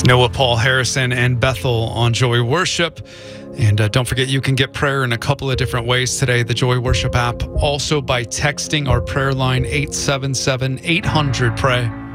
Noah Paul Harrison and Bethel on Joy Worship. And don't forget, you can get prayer in a couple of different ways today. The Joy Worship app, also by texting our prayer line 877-800-PRAY.